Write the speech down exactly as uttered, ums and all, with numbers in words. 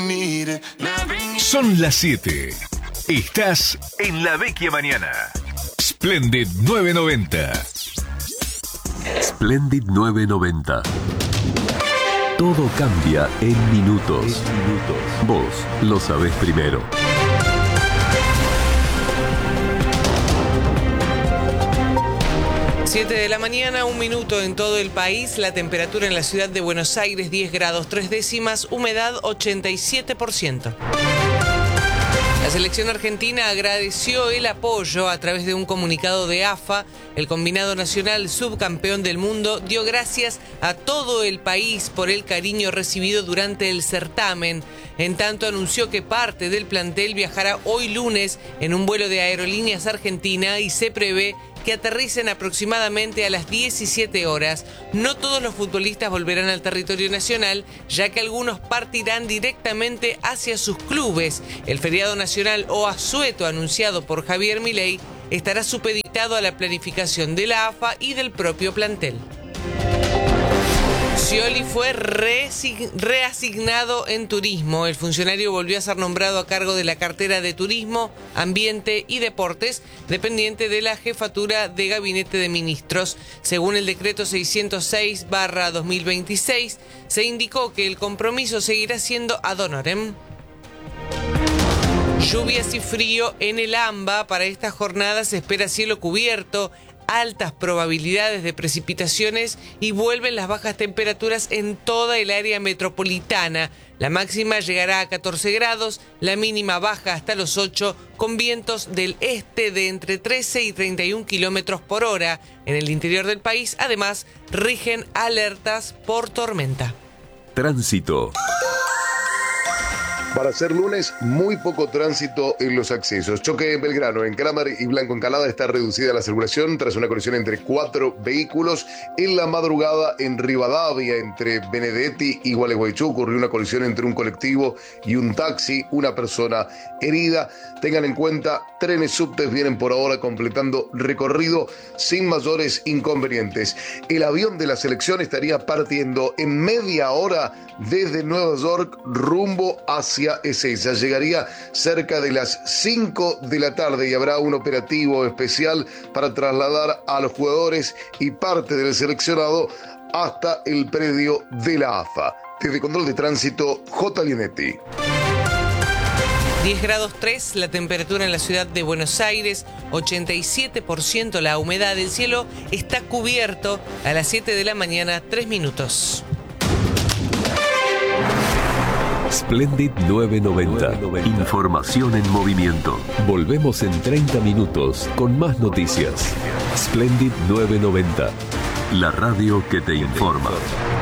Son las siete. Estás en La Vecchia Mañana. Splendid novecientos noventa. Splendid novecientos noventa. Todo cambia en minutos. En minutos. Vos lo sabés primero. siete de la mañana, un minuto en todo el país. La temperatura en la ciudad de Buenos Aires, diez grados tres décimas, humedad ochenta y siete por ciento. La selección argentina agradeció el apoyo a través de un comunicado de A F A. El combinado nacional subcampeón del mundo dio gracias a todo el país por el cariño recibido durante el certamen. En tanto, anunció que parte del plantel viajará hoy lunes en un vuelo de Aerolíneas Argentina y se prevé que aterricen aproximadamente a las diecisiete horas. No todos los futbolistas volverán al territorio nacional, ya que algunos partirán directamente hacia sus clubes. El feriado nacional o asueto anunciado por Javier Milei estará supeditado a la planificación de la A F A y del propio plantel. Scioli fue reasignado en turismo. El funcionario volvió a ser nombrado a cargo de la cartera de Turismo, Ambiente y Deportes, dependiente de la Jefatura de Gabinete de Ministros. Según el decreto seiscientos seis barra dos mil veintiséis, se indicó que el compromiso seguirá siendo ad honorem. Lluvias y frío en el AMBA. Para esta jornada se espera cielo cubierto, altas probabilidades de precipitaciones y vuelven las bajas temperaturas en toda el área metropolitana. La máxima llegará a catorce grados, la mínima baja hasta los ocho, con vientos del este de entre trece y treinta y un kilómetros por hora. En el interior del país, además, rigen alertas por tormenta. Tránsito. Para ser lunes, muy poco tránsito en los accesos. Choque en Belgrano, en Calamar y Blanco Encalada está reducida la circulación tras una colisión entre cuatro vehículos. En la madrugada, en Rivadavia, entre Benedetti y Gualeguaychú, ocurrió una colisión entre un colectivo y un taxi. Una persona herida. Tengan en cuenta, trenes subtes vienen por ahora completando recorrido sin mayores inconvenientes. El avión de la selección estaría partiendo en media hora desde Nueva York rumbo hacia Ezeiza. Llegaría cerca de las cinco de la tarde y habrá un operativo especial para trasladar a los jugadores y parte del seleccionado hasta el predio de la A F A. Desde Control de Tránsito, J. Lienetti. diez grados tres, la temperatura en la ciudad de Buenos Aires, ochenta y siete por ciento la humedad. El cielo está cubierto. A las siete de la mañana, tres minutos. Splendid novecientos noventa. Información en movimiento. Volvemos en treinta minutos con más noticias. Splendid novecientos noventa. La radio que te informa.